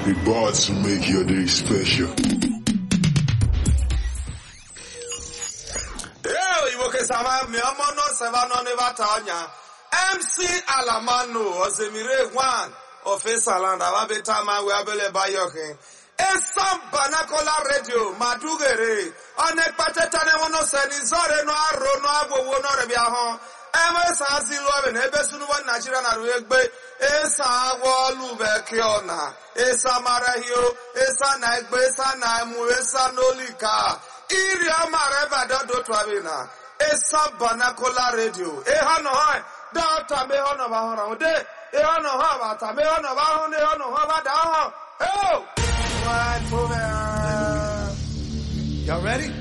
We bought to make your day special. MC Alamano Ozemire One of Esaland Ababetama Wabele Bayoke. Esam Banakola Radio Madugere Onek Patetane Wono Senizore no Aro no Abo Wono Rebiaho. MS Azilo and Ebesunu Nigeria Narugbe Esa Wolu Bekiona Esa Marahio Esa Nagbe Esa Namu Esa Nolika Iria Mareva Dodo Twabina Esa Banakola Radio Ehano Hoi Data Mehono Bahona De Ehano Hava Mehono Bahone Ehano Hava Daha Oh! What for? Y'all ready?